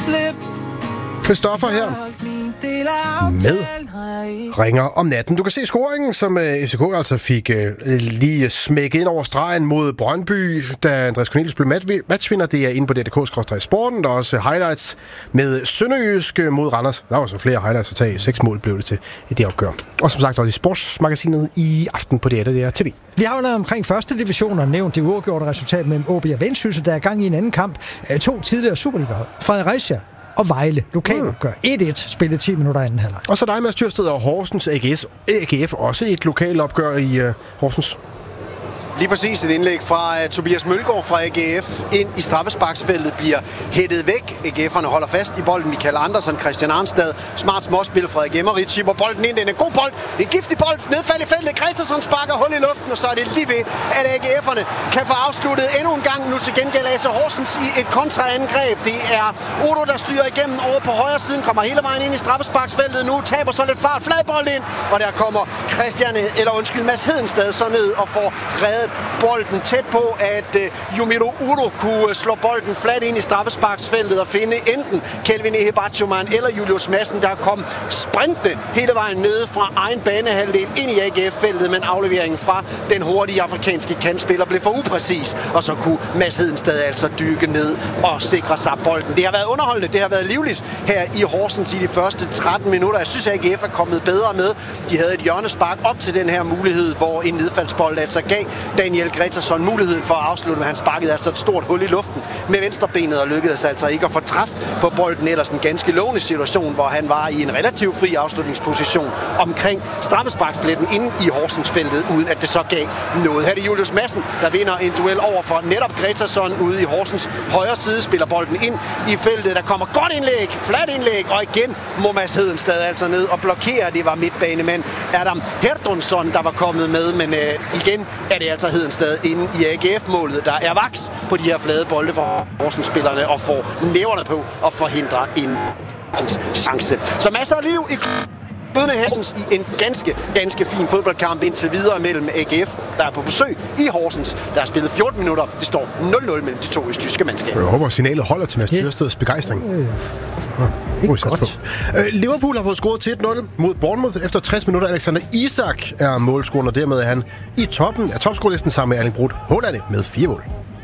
Christoffer her med Ringer om natten. Du kan se scoringen, som FCK altså fik lige smækket ind over stregen mod Brøndby, da Andreas Cornelius blev matchvinder. Det er inde på DK/sporten. Der er også highlights med Sønderjysk mod Randers. Der var så flere highlights at tage. 6 mål blev det til i det opgør. Og som sagt også i sportsmagasinet i aften på DR TV. Vi har jo omkring første division og nævnt det uafgjorte resultat mellem OB og Vendsyssel, der er gang i en anden kamp. 2 tidligere Superliga-hold. Fredericia og Vejle. Lokalopgør 1-1, spillet 10 minutter anden halvleg. Og så dig, Mads Thyrsted, og Horsens AGF, også et lokalopgør i Horsens. Lige præcis et indlæg fra Tobias Mølgaard fra AGF ind i straffesparksfeltet bliver hættet væk. AGF'erne holder fast i bolden. Michael Andersen, Christian Arnstad. Smart småspil fra Emmerich. Chipper bolden ind. Den er god bold. En giftig bold. Nedfald i feltet. Gregerson sparker hul i luften, og så er det lige ved, at AGF'erne kan få afsluttet endnu en gang. Nu til gengæld AC Horsens i et kontraangreb. Det er Odo, der styrer igennem over på højre siden. Kommer hele vejen ind i straffesparksfeltet. Nu taber så lidt fart. Fladbold ind. Og der kommer Mads Hedenstad så ned og får reddet bolden tæt på, at Yumiro Udo kunne slå bolden fladt ind i straffesparksfeltet og finde enten Kelvin Ehebachoman eller Julius Madsen, der kom sprintende hele vejen nede fra egen banehalvdel ind i AGF-feltet, men afleveringen fra den hurtige afrikanske kantspiller blev for upræcis, og så kunne Mads Hedenstad altså dykke ned og sikre sig bolden. Det har været underholdende, det har været livligt her i Horsens i de første 13 minutter. Jeg synes, at AGF er kommet bedre med. De havde et hjørnespark op til den her mulighed, hvor en nedfaldsbold altså gav Daniel Gregerson muligheden for at afslutte, men han sparkede altså et stort hul i luften med venstrebenet og lykkedes altså ikke at få træf på bolden. Ellers en ganske lovende situation, hvor han var i en relativt fri afslutningsposition omkring straffesparkspletten inde i Horsensfeltet, uden at det så gav noget. Her er det Julius Madsen, der vinder en duel over for netop Gregerson ude i Horsens højre side, spiller bolden ind i feltet. Der kommer godt indlæg, fladt indlæg, og igen må Mads Hedenstad altså ned og blokere. Det var midtbanemand Adam Herdonsson, der var kommet med, men igen er det altså Hedenstad inde i AGF-målet. Der er vaks på de her flade bolde for Horsens-spillerne og får næverne på at forhindre en chance. Så masser af liv i Bødene Hersens i en ganske fin fodboldkamp indtil videre mellem AGF, der er på besøg i Horsens. Der er spillet 14 minutter. Det står 0-0 mellem de to østjyske mandskaber. Jeg håber, signalet holder til Mads Tyrsteds begejstring. Liverpool har fået scoret til 1-0 mod Bournemouth efter 60 minutter. Alexander Isak er målscoren, og dermed er han i toppen af topscorelisten sammen med Erling Braut Haaland med 4 mål.